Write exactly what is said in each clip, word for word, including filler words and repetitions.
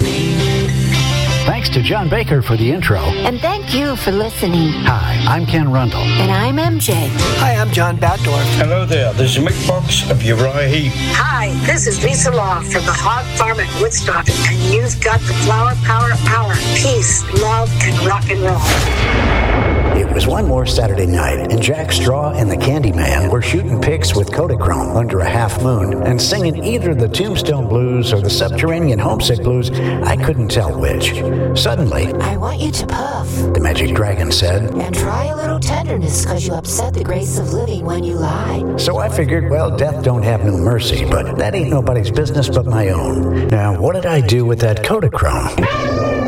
Thanks to John Baker for the intro. And thank you for listening. Hi, I'm Ken Rundle. And I'm M J. Hi, I'm John Batdorf. Hello there, this is Mick Fox of Uriah Heep. Hi, this is Lisa Law from the Hog Farm at Woodstock, and you've got the Flower Power Hour. Peace, love, and rock and roll. It was one more Saturday night, and Jack Straw and the Candyman were shooting pics with Kodachrome under a half moon and singing either the Tombstone Blues or the Subterranean Homesick Blues. I couldn't tell which. Suddenly, I want you to puff. The Magic Dragon said, And try a little tenderness, because you upset the grace of living when you lie. So I figured, well, death don't have no mercy, but that ain't nobody's business but my own. Now, what did I do with that Kodachrome?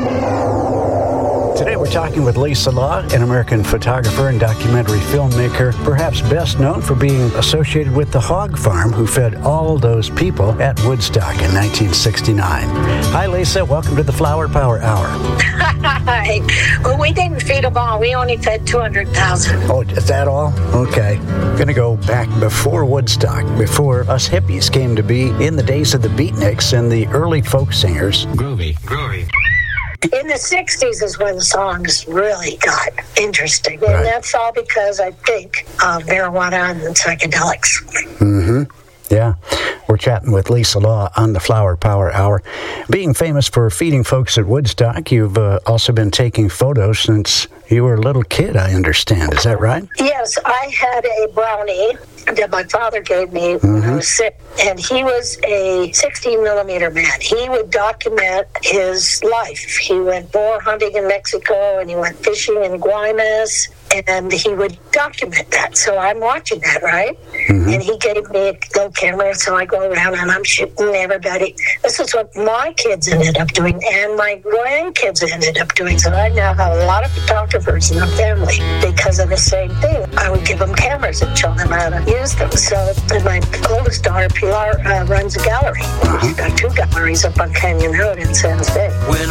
Today we're talking with Lisa Law, an American photographer and documentary filmmaker, perhaps best known for being associated with the Hog Farm, who fed all those people at Woodstock in nineteen sixty-nine. Hi, Lisa. Welcome to the Flower Power Hour. Hi. Well, we didn't feed them all. We only fed two hundred thousand. Oh, is that all? Okay. I'm going to go back before Woodstock, before us hippies came to be, in the days of the beatniks and the early folk singers. Groovy, groovy. In the sixties is when the songs really got interesting. Right. And that's all because, I think, of marijuana and psychedelics. Mm-hmm. Yeah. We're chatting with Lisa Law on the Flower Power Hour. Being famous for feeding folks at Woodstock, you've uh, also been taking photos since you were a little kid, I understand. Is that right? Yes, I had a brownie that my father gave me mm-hmm. when I was sick. And he was a sixteen millimeter man. He would document his life. He went boar hunting in Mexico, and he went fishing in Guaymas, and he would document that. So I'm watching that, right? Mm-hmm. And he gave me a little camera, so I go around and I'm shooting everybody. This is what my kids ended up doing, and my grandkids ended up doing. So I now have a lot of photographers in the family because of the same thing. I would give them cameras and show them how to use them. So and my oldest daughter, Pilar, uh, runs a gallery. Uh-huh. She's got two galleries up on Canyon Road in San Jose. When